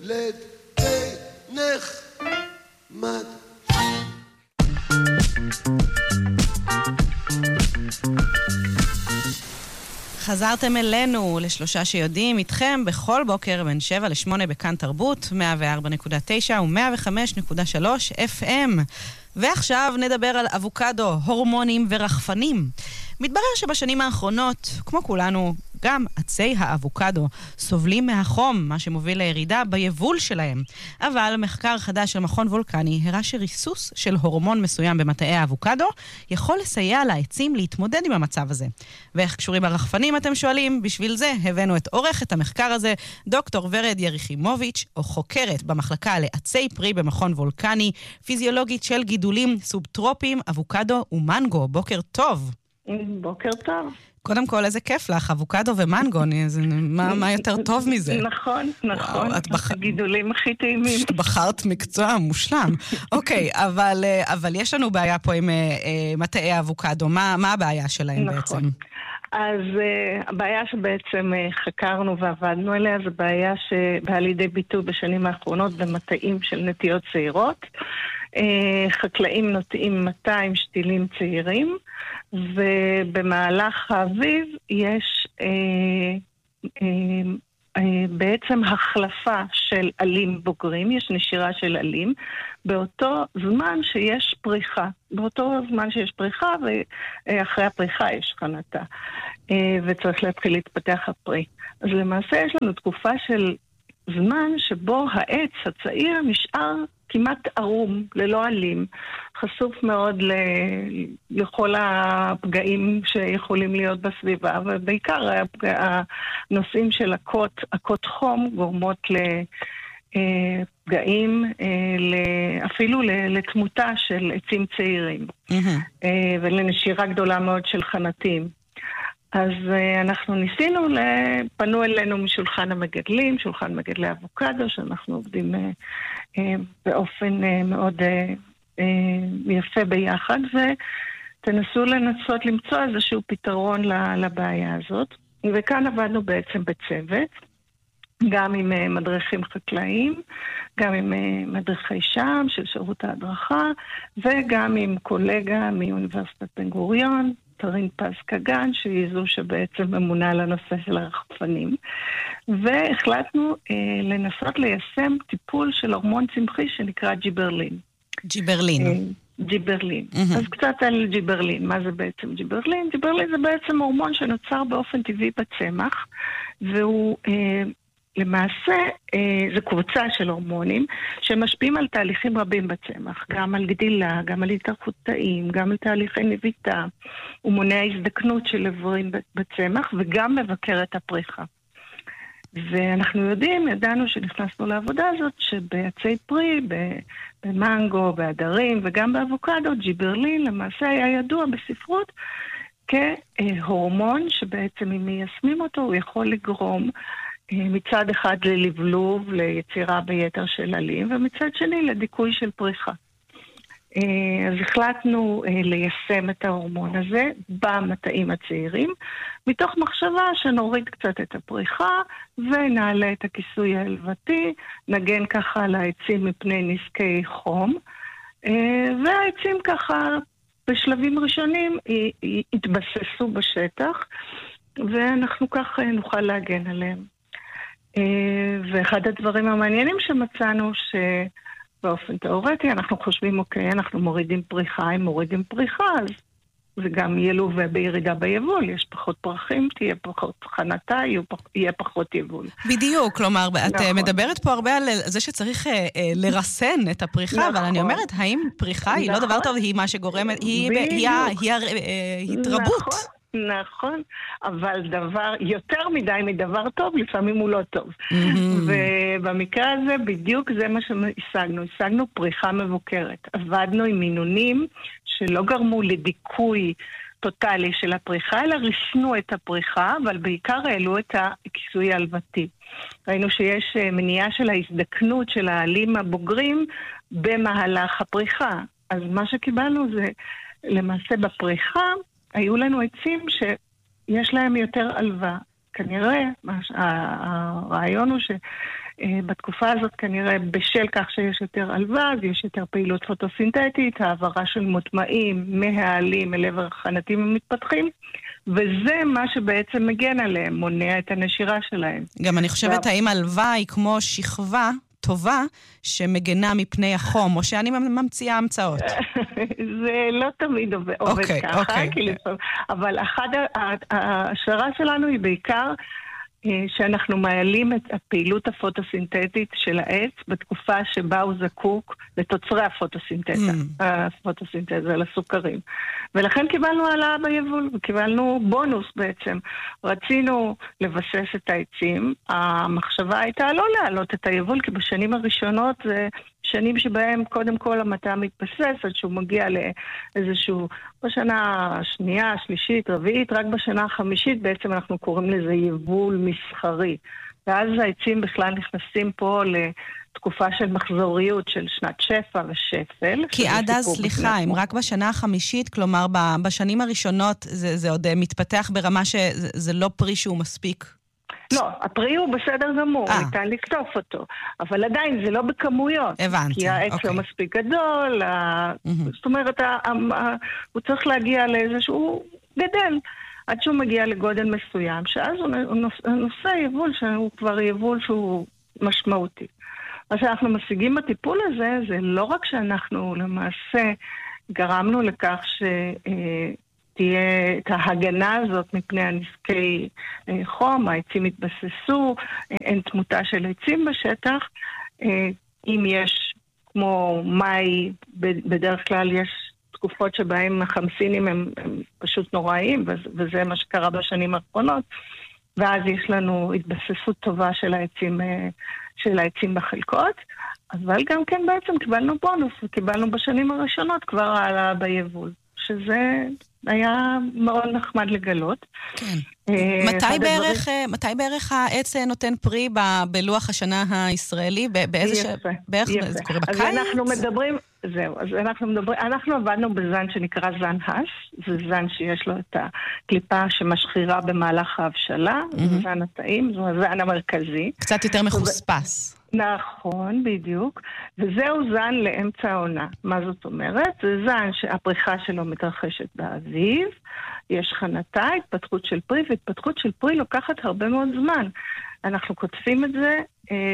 ילד נחמד. חזרתם אלינו לשלושה שיודעים איתכם בכל בוקר בין 7 ל-8 בכאן תרבות, 104.9 ו-105.3 FM. ועכשיו נדבר על אבוקדו, הורמונים ורחפנים. מתברר שבשנים האחרונות, כמו כולנו, גם עצי האבוקדו סובלים מהחום, מה שמוביל לירידה ביבול שלהם. אבל מחקר חדש של מכון וולקני הראה שריסוס של הורמון מסוים במטעי האבוקדו יכול לסייע לעצים להתמודד עם המצב הזה. ואיך קשורים הרחפנים, אתם שואלים? בשביל זה הבאנו את עורכת המחקר הזה, דוקטור ורד יריחימוביץ', או חוקרת במחלקה לעצי פרי במכון וולקני, פיזיולוגית של גידולים סובטרופיים, אבוקדו ומנגו. בוקר טוב. בוקר טוב. קודם כל, איזה כיף לך, אבוקדו ומנגו, מה יותר טוב מזה? נכון, נכון. הגידולים הכי טעימים. בחרת מקצוע מושלם. אוקיי, אבל יש לנו בעיה פה עם מטעי האבוקדו. מה הבעיה שלהם בעצם? אז הבעיה שבעצם חקרנו ועבדנו עליה, זו בעיה שבאה לידי ביטוי בשנים האחרונות במטעים של נטיות צעירות. חקלאים נוטעים 200 שתילים צעירים, ובמהלך האביב יש בעצם החלפה של עלים בוגרים, יש נשירה של עלים, באותו זמן שיש פריחה. ואחרי הפריחה יש חנתה, וצריך להתחיל להתפתח הפרי. אז למעשה יש לנו תקופה של זמן שבו העץ הצעיר נשאר כמעט ערום, ללא עלים, חשוף מאוד לכל הפגעים שיכולים להיות בסביבה, ובעיקר הנושאים של עקות חום גורמות לפגעים, אפילו לתמותה של עצים צעירים, ולנשירה גדולה מאוד של חנתים. אז אנחנו ניסינו, פנו אלינו משולחן המגדלים, שולחן מגדלי אבוקדו, שאנחנו עובדים באופן מאוד יפה ביחד, ותנסו לנסות למצוא איזשהו פתרון לבעיה הזאת. וכאן עבדנו בעצם בצוות, גם עם מדריכים חקלאיים, גם עם מדריכי שם של שירות ההדרכה, וגם עם קולגה מאוניברסיטת בן גוריון, טרין פז קגן, שהיא זו שבעצם ממונה על הנושא של הרחפנים. והחלטנו לנסות ליישם טיפול של הורמון צמחי שנקרא ג'יברלין. ג'יברלין. אז קצת על ג'יברלין. מה זה בעצם ג'יברלין? ג'יברלין זה בעצם הורמון שנוצר באופן טבעי בצמח, והוא למעשה זו קבוצה של הורמונים שמשפיעים על תהליכים רבים בצמח, גם על גדילה, גם על התארכות תאים, גם על תהליכי נביטה. הוא מונע הזדקנות של איברים בצמח וגם מבקר את הפריחה. ואנחנו ידענו שנכנסנו לעבודה הזאת שבעצי פרי, במנגו, בעדרים וגם באבוקדו, ג'יברלין למעשה היה ידוע בספרות כהורמון שבעצם אם מיישמים אותו הוא יכול לגרום מצד אחד ללבלוב, ליצירה ביתר של עלים, ומצד שני לדיכוי של פריחה. אז החלטנו ליישם את ההורמון הזה במטעים הצעירים, מתוך מחשבה שנוריד קצת את הפריחה, ונעלה את הכיסוי העלבתי, נגן ככה על העצים מפני נזקי חום, והעצים ככה בשלבים ראשונים התבססו בשטח, ואנחנו ככה נוכל להגן עליהם. ואחד הדברים המעניינים שמצאנו שבאופן תיאורטי אנחנו חושבים, אוקיי, אנחנו מורידים פריחה, אם מורידים פריחה, אז זה גם ילווה בירידה ביבול, יש פחות פרחים, תהיה פחות חנתה, יהיה פחות יבול. בדיוק, כלומר, את מדברת פה הרבה על זה שצריך לרסן את הפריחה, אבל אני אומרת, האם פריחה היא לא דבר טוב, היא מה שגורמת, היא התרבות. נכון, אבל יותר מדי מדבר טוב, לפעמים הוא לא טוב. ובמקרה הזה בדיוק זה מה שהשגנו. השגנו פריחה מבוקרת. עבדנו עם מינונים שלא גרמו לדיכוי טוטלי של הפריחה, אלא ריסנו את הפריחה, אבל בעיקר העלו את הכיסוי העלבתי. ראינו שיש מניעה של ההזדקנות של העלים הבוגרים במהלך הפריחה. אז מה שקיבלנו זה למעשה בפריחה, היו לנו עצים שיש להם יותר עלווה. כנראה, הרעיון הוא בתקופה הזאת כנראה בשל כך שיש יותר אלווה, יש יותר פעילות פוטוסינתטית, העברה של מוטמעים מהעלים אל עבר החנתים המתפתחים, וזה מה שבעצם מגן עליהם, מונע את הנשירה שלהם. גם אני חושבת, האם אלווה היא כמו שכבה טובה שמגנה מפני החום, או שאני ממציאה המצאות? זה לא תמיד עובד ככה, אבל ההשערה שלנו היא בעיקר שאנחנו מעלים את הפעילות הפוטוסינתטית של העץ בתקופה שבה הוא זקוק לתוצרי הפוטוסינתזה, לסוכרים. ולכן קיבלנו העלאה ביבול, וקיבלנו בונוס בעצם. רצינו לבסס את העצים, המחשבה הייתה לא להעלות את היבול, כי בשנים הראשונות זה שנים שבהם קודם כל המטע מתבסס, עד שהוא מגיע לאיזשהו, בשנה השנייה, השלישית, רביעית, רק בשנה החמישית בעצם אנחנו קוראים לזה יבול מסחרי. ואז העצים בכלל נכנסים פה לתקופה של מחזוריות של שנת שפע ושפל. כי עד אז, סליחה, אם רק בשנה החמישית, כלומר בשנים הראשונות זה עוד מתפתח ברמה שזה לא פרי שהוא מספיק. לא, הפרי הוא בסדר גמור, ניתן לקטוף אותו, אבל עדיין זה לא בכמויות. הבנתי, כי העץ לא מספיק גדול, זאת אומרת, הוא צריך להגיע לאיזשהו גדל, עד שהוא מגיע לגודל מסוים, שאז הוא נושא יבול, שהוא כבר יבול שהוא משמעותי. מה שאנחנו משיגים בטיפול הזה, זה לא רק שאנחנו למעשה גרמנו לכך תהיה את ההגנה הזאת מפני הנזקי חום, העצים התבססו, אין תמותה של עצים בשטח. אם יש, כמו מאי, בדרך כלל יש תקופות שבהם החמסינים הם פשוט נוראים, וזה מה שקרה בשנים האחרונות, ואז יש לנו התבססות טובה של העצים בחלקות, אבל גם כן בעצם קיבלנו בונוס, וקיבלנו בשנים הראשונות כבר העלה ביבול, שזה היה מאוד נחמד לגלות. כן. מתי בערך העץ נותן פרי בלוח השנה הישראלי? זה קורה בקיץ? אז אנחנו מדברים, אנחנו עבדנו בזן שנקרא זן הס, זה זן שיש לו את הקליפה שמשחירה במהלך ההבשלה, זה זן הטעים, זה הזן המרכזי. קצת יותר מחוספס. נכון, בדיוק. וזהו זן לאמצע העונה. מה זאת אומרת? זה זן שהפריחה שלו מתרחשת באביב, יש חנתה, התפתחות של פרי, והתפתחות של פרי לוקחת הרבה מאוד זמן. אנחנו כותבים את זה,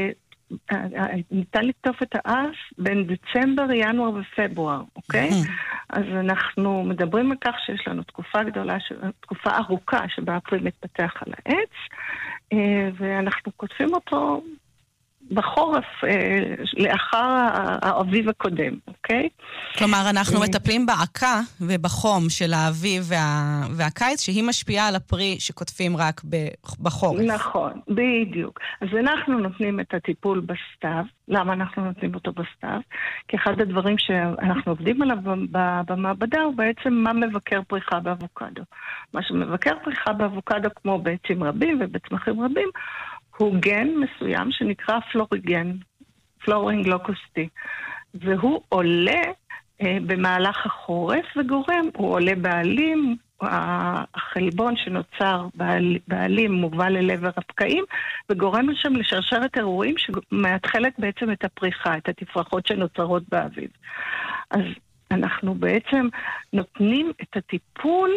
ניתן לקטוף את האף בין דצמבר, ינואר ופברואר, אוקיי? אז אנחנו מדברים על כך שיש לנו תקופה ארוכה שבה הפרי מתפתח על העץ, ואנחנו כותבים אותו בחורף, לאחר האביב הקודם, אוקיי? כלומר, אנחנו מטפלים בעקה ובחום של האביב והקיץ, שהיא משפיעה על הפרי שכותבים רק בחורף. נכון, בדיוק. אז אנחנו נותנים את הטיפול בסתיו. למה אנחנו נותנים אותו בסתיו? כי אחד הדברים שאנחנו עובדים עליו במעבדה הוא בעצם מה מבקר פריחה באבוקדו. מה שמבקר פריחה באבוקדו, כמו בעצים רבים ובצמחים רבים, הוא גן מסוים שנקרא פלוריגן, פלורינג לוקוסטי, והוא עולה במהלך החורף וגורם, הוא עולה בעלים, החלבון שנוצר בעלים מובל אל עבר הפקעים, וגורם שם לשרשרת אירועים שמאתחלת בעצם את הפריחה, את התפרחות שנוצרות באביב. אז אנחנו בעצם נותנים את הטיפול,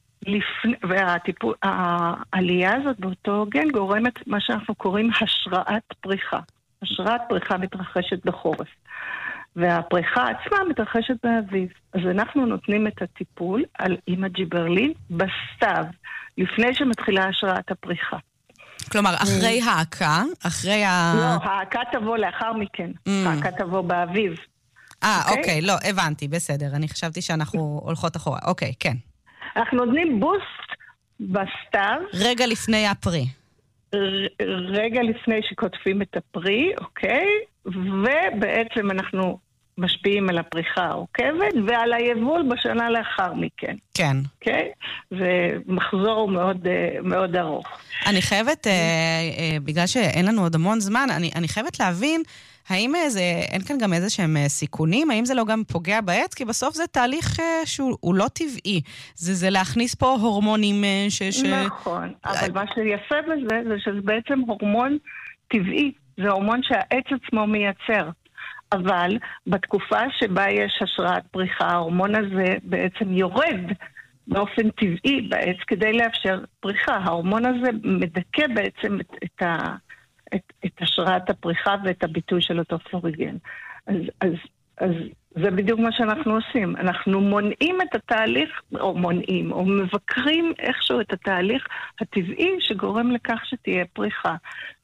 העלייה הזאת באותו גן גורמת מה שאנחנו קוראים השראת פריחה. השראת פריחה מתרחשת בחורף. והפריחה עצמה מתרחשת באביב. אז אנחנו נותנים את הטיפול עם הג'יברלין בסתיו, לפני שמתחילה השראת הפריחה. כלומר, אחרי העקה, אחרי לא, העקה תבוא לאחר מכן. העקה תבוא באביב. אוקיי, לא, הבנתי, בסדר. אני חשבתי שאנחנו הולכות אחורה. אוקיי, כן. אנחנו נותנים בוסט בסתיו. רגע לפני הפרי. רגע לפני שכותבים את הפרי, אוקיי? ובעצם אנחנו משפיעים על הפריחה העוקבת ועל היבול בשנה לאחר מכן. כן. אוקיי? זה מחזור מאוד, מאוד ארוך. אני חייבת, בגלל שאין לנו עוד המון זמן, אני חייבת להבין האם אין כאן גם איזה שהם סיכונים? האם זה לא גם פוגע בעץ? כי בסוף זה תהליך שהוא לא טבעי. זה להכניס פה הורמונים נכון, אבל מה שיפה בזה זה שזה בעצם הורמון טבעי זה הורמון שהעץ עצמו מייצר. אבל בתקופה שבה יש השראת פריחה, ההורמון הזה בעצם יורד באופן טבעי בעץ כדי לאפשר פריחה. ההורמון הזה מדכא בעצם את השראת הפריחה ואת הביטוי של אותו פלוריגן. אז זה בדיוק מה שאנחנו עושים. אנחנו מונעים את התהליך, או מונעים, או מבקרים איכשהו את התהליך הטבעי שגורם לכך שתהיה פריחה.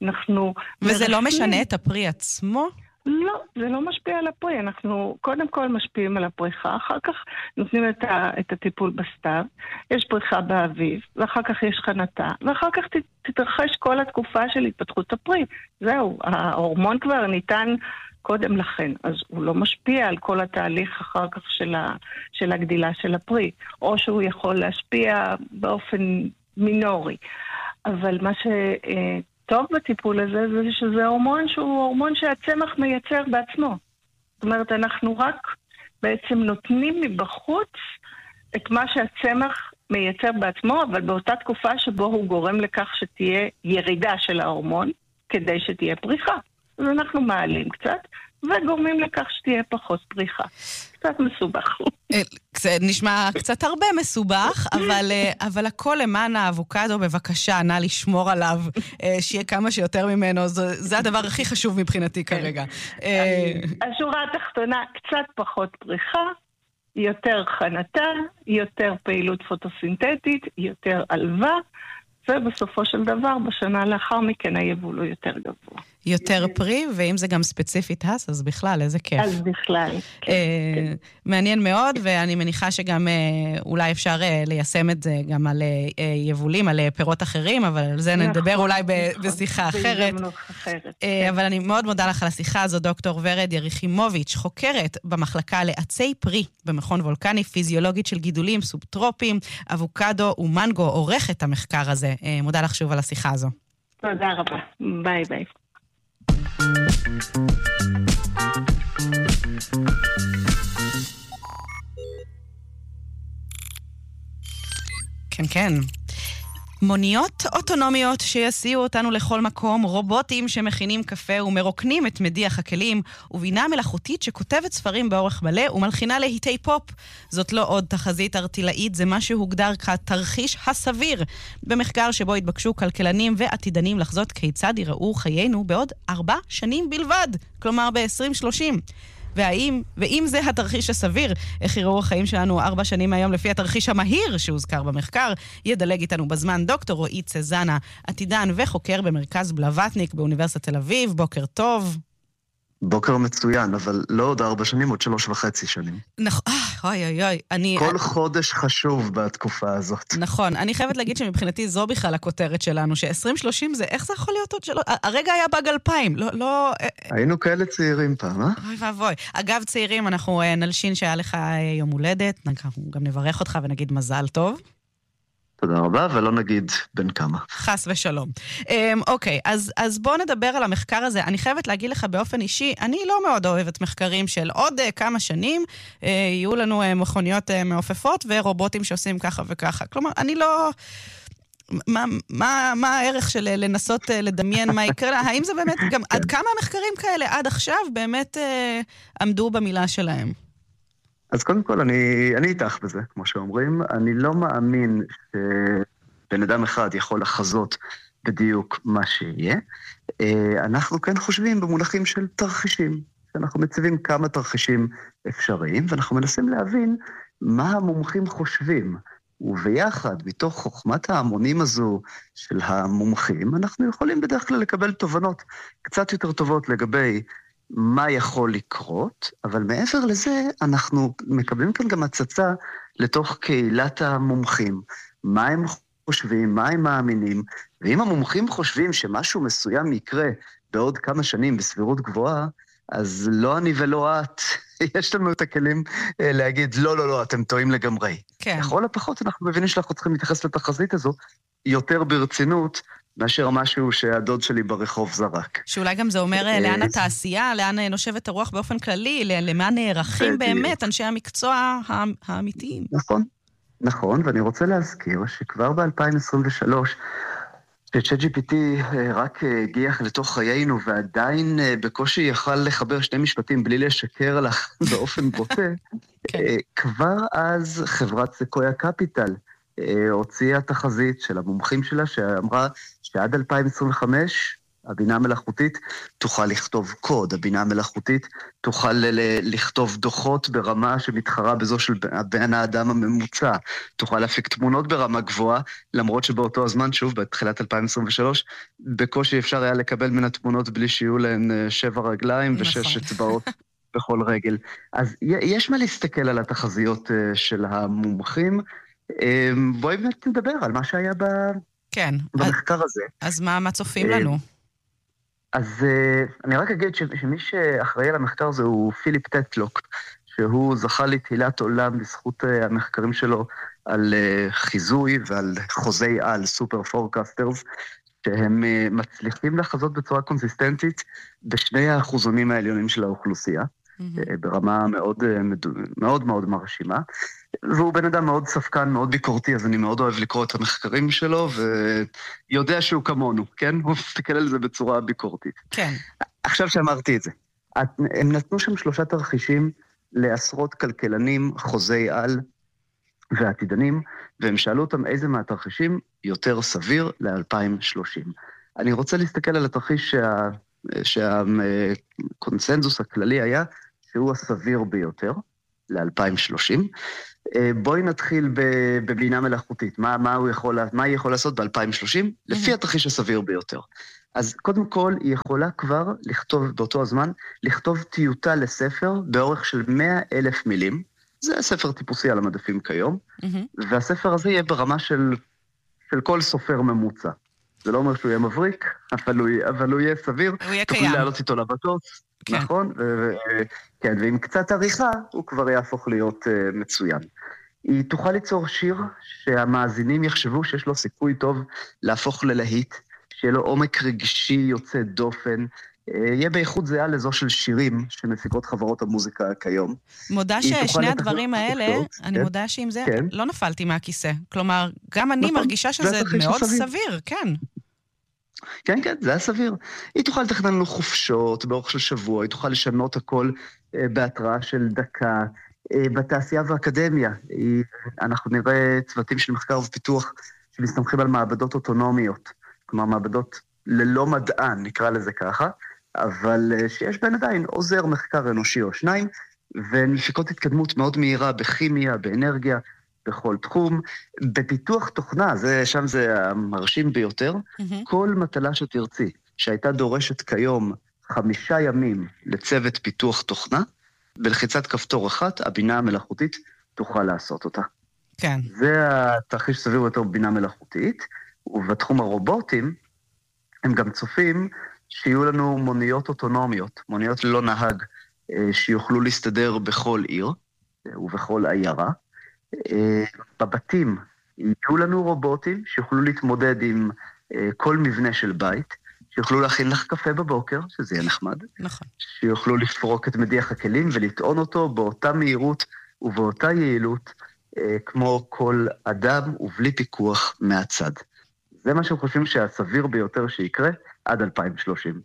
וזה לא משנה את הפרי עצמו? לא, זה לא משפיע על הפרי. אנחנו קודם כל משפיעים על הפריחה, אחר כך נותנים את הטיפול בסתיו, יש פריחה באביב, ואחר כך יש חנתה, ואחר כך תתרחש כל התקופה של התפתחות הפרי. זהו, ההורמון כבר ניתן קודם לכן, אז הוא לא משפיע על כל התהליך אחר כך של הגדילה של הפרי, או שהוא יכול להשפיע באופן מינורי. אבל מה טוב בטיפול הזה זה שזה הורמון שהוא הורמון שהצמח מייצר בעצמו. זאת אומרת, אנחנו רק בעצם נותנים מבחוץ את מה שהצמח מייצר בעצמו, אבל באותה תקופה שבו הוא גורם לכך שתהיה ירידה של ההורמון, כדי שתהיה פריחה. אז אנחנו מעלים קצת, וגורמים לכך שתהיה פחות פריחה. קצת מסובך. זה נשמע קצת הרבה מסובך, אבל הכל למען האבוקדו, בבקשה, נא לשמור עליו, שיהיה כמה שיותר ממנו, זה הדבר הכי חשוב מבחינתי כרגע. השורה התחתונה, קצת פחות פריחה, יותר חנתה, יותר פעילות פוטוסינתטית, יותר עלווה, ובסופו של דבר, בשנה לאחר מכן היבול הוא יותר גבוה. יותר פרי, ואם זה גם ספציפית אז בכלל, איזה כיף. אז בכלל, כן. מעניין מאוד, ואני מניחה שגם אולי אפשר ליישם את זה גם על יבולים, על פירות אחרים, אבל על זה נדבר אולי בשיחה אחרת. אבל אני מאוד מודה לך על השיחה הזו, דוקטור ורד יריחימוביץ', חוקרת במחלקה לעצי פרי, במכון וולקני, פיזיולוגית של גידולים סובטרופיים, אבוקדו ומנגו, עורכת המחקר הזה. מודה לך שוב על השיחה הזו. תודה רבה. ביי ביי. כן, כן. מוניות אוטונומיות שיסיעו אותנו לכל מקום, רובוטים שמכינים קפה ומרוקנים את מדיח הכלים, ובינה מלאכותית שכותבת ספרים באורך מלא ומלחינה להיטי פופ. זאת לא עוד תחזית ארטילאית, זה מה שהוגדר כתרחיש הסביר, במחקר שבו התבקשו כלכלנים ועתידנים לחזות כיצד יראו חיינו בעוד 4 שנים בלבד, כלומר ב-2030. ואם זה התרחיש הסביר, איך יראו החיים שלנו 4 שנים מהיום לפי התרחיש המהיר שהוזכר במחקר, ידלג איתנו בזמן דוקטור רועי צזנה, עתידן וחוקר במרכז בלווטניק באוניברסיטת תל אביב. בוקר טוב. בוקר מצוין, אבל לא עוד 4 שנים, עוד 3.5 שנים. נכון, אוי. כל חודש חשוב בתקופה הזאת. נכון, אני חייבת להגיד שמבחינתי זו בכלל הכותרת שלנו, ש-2030 זה, איך זה יכול להיות עוד שלא? הרגע היה באג 2000, לא... היינו כאלה צעירים פעם, אוי ואבוי. אגב, צעירים, אנחנו נלשין שהיה לך יום הולדת, אנחנו גם נברך אותך ונגיד מזל טוב. תודה רבה, ולא נגיד בין כמה. חס ושלום. אוקיי, אז בוא נדבר על המחקר הזה. אני חייבת להגיד לך באופן אישי, אני לא מאוד אוהבת מחקרים של עוד כמה שנים, יהיו לנו מכוניות מעופפות ורובוטים שעושים ככה וככה. כלומר, אני לא... מה הערך של לנסות לדמיין מה יקרה? האם זה באמת, גם עד כמה מחקרים כאלה עד עכשיו באמת עמדו במילה שלהם? אז קודם כל, אני איתך בזה, כמו שאומרים. אני לא מאמין שבן אדם אחד יכול לחזות בדיוק מה שיהיה. אנחנו כן חושבים במונחים של תרחישים. אנחנו מציבים כמה תרחישים אפשריים, ואנחנו מנסים להבין מה המומחים חושבים. וביחד, מתוך חוכמת ההמונים הזו של המומחים, אנחנו יכולים בדרך כלל לקבל תובנות קצת יותר טובות לגבי מה יכול לקרות, אבל מעבר לזה אנחנו מקבלים כאן גם הצצה לתוך קהילת המומחים. מה הם חושבים, מה הם מאמינים, ואם המומחים חושבים שמשהו מסוים יקרה בעוד כמה שנים בסבירות גבוהה, אז לא אני ולא את, יש לנו את הכלים להגיד, לא, אתם טועים לגמרי. כן. לכל הפחות אנחנו מבינים שאנחנו צריכים להתייחס לתחזית הזו יותר ברצינות, מאשר משהו שהדוד שלי ברחוב זרק. שאולי גם זה אומר לאן התעשייה, לאן נושבת הרוח באופן כללי, למה נערכים באמת אנשי המקצוע האמיתיים. נכון, ואני רוצה להזכיר שכבר ב-2023, ש-ChatGPT רק הגיח לתוך חיינו ועדיין בקושי יכל לחבר שני משפטים בלי לשקר לך באופן בוטה, כבר אז חברת סקויה קפיטל הוציאה תחזית של המומחים שלה שאמרה שעד 2025 הבינה המלאכותית תוכל לכתוב קוד, הבינה המלאכותית תוכל לכתוב דוחות ברמה שמתחרה בזו של בן האדם הממוצע, תוכל להפיק תמונות ברמה גבוהה, למרות שבאותו הזמן, שוב, בתחילת 2023, בקושי אפשר היה לקבל מן התמונות בלי שיהיו להן 7 רגליים ו6 אצבעות בכל רגל. אז יש מה להסתכל על התחזיות של המומחים. בואי באמת נדבר על מה שהיה במחקר הזה. אז מה צופים לנו? אז אני רק אגיד שמי שאחראי על המחקר הזה הוא פיליפ טטלוק, שהוא זכה לתהילת עולם בזכות המחקרים שלו על חיזוי ועל חוזי על, סופר פורקסטרס, שהם מצליחים לחזות בצורה קונסיסטנטית בשני האחוזונים העליונים של האוכלוסייה, ברמה מאוד מאוד מאוד מרשימה. והוא בן אדם מאוד ספקן, מאוד ביקורתי, אז אני מאוד אוהב לקרוא את המחקרים שלו, ויודע שהוא כמונו, כן? הוא מסתכל על זה בצורה ביקורתית. כן. עכשיו שאמרתי את זה, הם נתנו שם 3 תרחישים לעשרות כלכלנים, חוזי על ועתידנים, והם שאלו אותם איזה מהתרחישים יותר סביר ל-2030. אני רוצה להסתכל על התרחיש שהקונסנזוס הכללי היה, שהוא הסביר ביותר ל-2030. בואי נתחיל בבינה מלאכותית. מה היא יכול לעשות ב-2030? לפי התרחיש הסביר ביותר. אז קודם כל, היא יכולה כבר לכתוב, באותו הזמן, לכתוב טיוטה לספר באורך של 100,000 מילים. זה ספר טיפוסי על המדפים כיום, והספר הזה יהיה ברמה של כל סופר ממוצע. זה לא אומר שהוא יהיה מבריק, אבל הוא יהיה סביר. הוא יהיה קיים. תוכלי לעלות איתו לבטוס, נכון? כן, ועם קצת עריכה, הוא כבר יהפוך להיות מצוין. היא תוכל ליצור שיר שהמאזינים יחשבו שיש לו סיכוי טוב להפוך ללהיט, שיהיה לו עומק רגשי יוצא דופן, יהיה באיכות זהה לזו של שירים שמפיקות חברות המוזיקה כיום. מודה ששני הדברים האלה, אני מודה שעם זה לא נפלתי מהכיסא. כלומר, גם אני מרגישה שזה מאוד סביר, כן. כן, כן, זה היה סביר. היא תוכל לתכנן לנו חופשות באורך של שבוע, היא תוכל לשנות הכל בהתראה של דקה. בתעשייה ואקדמיה, אנחנו נראה צוותים של מחקר ופיתוח שמסתמכים על מעבדות אוטונומיות, כלומר מעבדות ללא מדען, נקרא לזה ככה, אבל שיש בהן עדיין עוזר מחקר אנושי או שניים, והן מפיקות התקדמות מאוד מהירה בכימיה, באנרגיה, בכל תחום. בפיתוח תוכנה, שם זה המרשים ביותר, כל מטלה שתרצי, שהייתה דורשת כיום 5 ימים לצוות פיתוח תוכנה, בלחיצת כפתור אחת, הבינה המלאכותית תוכל לעשות אותה. כן. זה התרחיש סביר יותר בבינה מלאכותית, ובתחום הרובוטים, הם גם צופים שיהיו לנו מוניות אוטונומיות, מוניות ללא נהג, שיוכלו להסתדר בכל עיר ובכל עיירה. בבתים יהיו לנו רובוטים שיוכלו להתמודד עם כל מבנה של בית, שיוכלו להכין לך קפה בבוקר, שזה יהיה נחמד. נכון. שיוכלו לפרוק את מדיח הכלים ולטעון אותו באותה מהירות ובאותה יעילות, כמו כל אדם ובלי פיקוח מהצד. זה מה שהם חושבים שהסביר ביותר שיקרה עד 2030.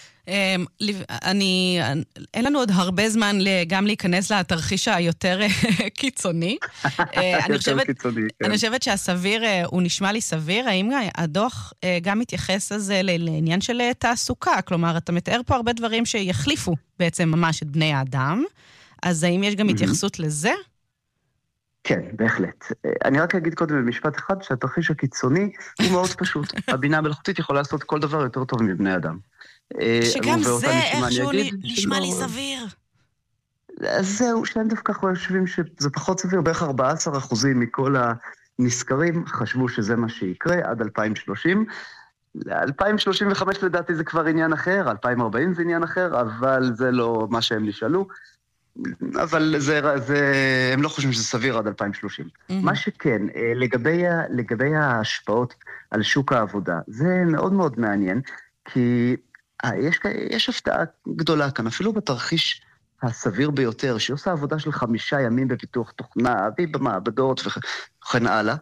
אין לנו עוד הרבה זמן גם להיכנס לתרחיש היותר קיצוני. אני חושבת שהסביר הוא נשמע לי סביר. האם הדוח גם מתייחס לזה לעניין של תעסוקה? כלומר, אתה מתאר פה הרבה דברים שיחליפו בעצם ממש את בני האדם. אז האם יש גם התייחסות לזה? כן, בהחלט. אני רק אגיד קודם במשפט אחד שהתרחיש הקיצוני הוא מאוד פשוט. הבינה המלאכותית יכולה לעשות כל דבר יותר טוב מבני אדם. שגם זה איכשהו נשמע לי סביר. אז זהו, שהם דווקא חושבים שזה פחות סביר, בערך 14% מכל הנסקרים חשבו שזה מה שיקרה עד 2030. 2035 לדעתי זה כבר עניין אחר, 2040 זה עניין אחר, אבל זה לא מה שהם נשאלו. אבל הם לא חושבים שזה סביר עד 2030. מה שכן, לגבי ההשפעות על שוק העבודה, זה מאוד מאוד מעניין, כי יש הפתעה גדולה כאן, אפילו בתרחיש הסביר ביותר, שהיא עושה עבודה של 5 ימים בפיתוח תוכנה, והיא במעבדות וכן הלאה,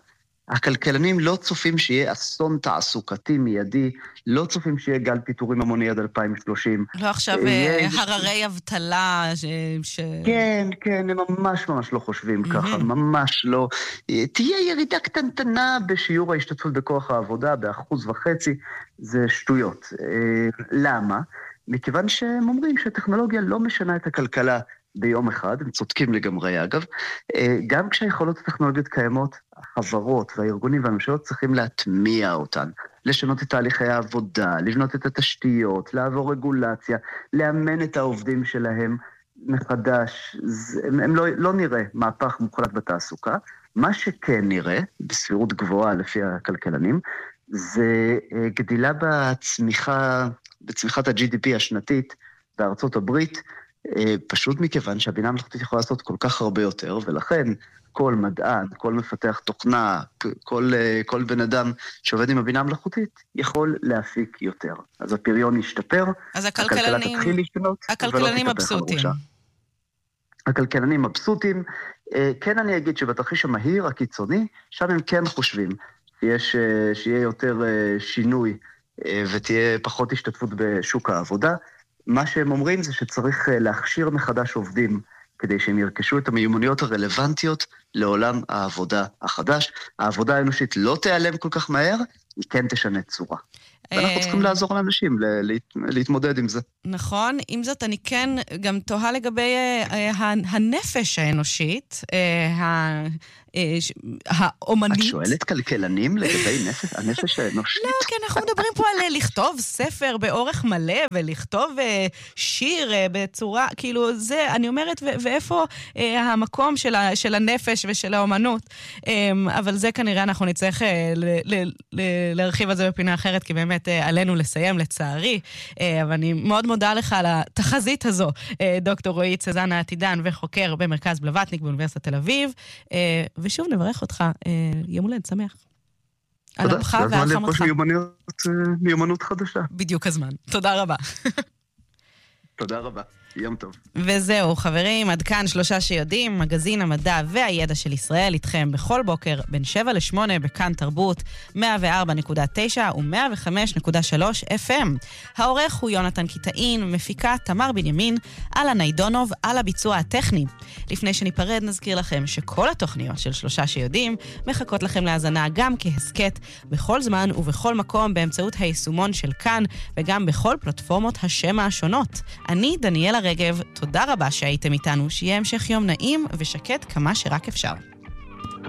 הכלכלנים לא צופים שיהיה אסון תעסוקתי מיידי, לא צופים שיהיה גל פיטורים המוני עד 2030. לא עכשיו הררי אבטלה כן, כן, הם ממש לא חושבים ככה, ממש לא. תהיה ירידה קטנטנה בשיעור ההשתתפות בכוח העבודה, ב1.5%, זה שטויות. למה? מכיוון שהם אומרים שהטכנולוגיה לא משנה את הכלכלה ביום אחד, הם צודקים לגמרי אגב, גם כשהיכולות הטכנולוגיות קיימות, החברות והארגונים והממשלות צריכים להטמיע אותן, לשנות את תהליכי העבודה, לבנות את התשתיות, לעבור רגולציה, לאמן את העובדים שלהם מחדש, הם לא נראה מהפך מוחלט בתעסוקה, מה שכן נראה, בסבירות גבוהה לפי הכלכלנים, זה גדילה בצמיחת ה-GDP השנתית בארצות הברית, פשוט מכיוון שהבינה המלאכותית יכולה לעשות כל כך הרבה יותר, ולכן כל מדען, כל מפתח תוכנה, כל בן אדם שעובד עם הבינה המלאכותית, יכול להפיק יותר. אז הפריון ישתפר, אז הכלכלה תתחיל להשתנות, הכלכלנים מבסוטים. הכלכלנים מבסוטים, כן אני אגיד שבתרחיש המהיר, הקיצוני, שם הם כן חושבים שיהיה יותר שינוי, ותהיה פחות השתתפות בשוק העבודה. מה שהם אומרים זה שצריך להכשיר מחדש עובדים, כדי שהם ירכשו את המיומנויות הרלוונטיות לעולם העבודה החדש. העבודה האנושית לא תיעלם כל כך מהר, היא כן תשנה צורה. ואנחנו צריכים לעזור לאנשים להתמודד עם זה. נכון, עם זאת אני כן גם תוהה לגבי הנפש האנושית, האומנית. את שואלת כלכלנים לגבי הנפש האנושית? לא, כי אנחנו מדברים פה על לכתוב ספר באורך מלא, ולכתוב שיר בצורה, כאילו זה, אני אומרת, ואיפה המקום של הנפש ושל האומנות. אבל זה כנראה אנחנו נצטרך להרחיב על זה בפינה אחרת, כי באמת עלינו לסיים, לצערי. אבל אני מאוד מודה לך על התחזית הזו, דוקטור רועי צזן העתידן וחוקר במרכז בלווטניק באוניברסיטת תל אביב. ושוב נברך אותך, יום הולד שמח. תודה, זה הזמן לרכוש מיומנות חדשה. בדיוק הזמן. תודה רבה. תודה רבה. יום טוב. וזהו, חברים, עד כאן 3 שיודעים, מגזין המדע והידע של ישראל, איתכם בכל בוקר, בין 7 ל-8 בכאן תרבות, 104.9 ו-105.3 FM. העורך הוא יונתן קיטאין, מפיקה תמר בנימין, על הניידונוב, על הביצוע הטכני. לפני שניפרד נזכיר לכם שכל התוכניות של 3 שיודעים מחכות לכם להאזנה גם כהסקט, בכל זמן ובכל מקום באמצעות היישומון של כאן, וגם בכל פלטפורמות השמע השונות. אני דניאלה רגב, תודה רבה שהייתם איתנו, שיהיה המשך יום נעים ושקט כמה שרק אפשר.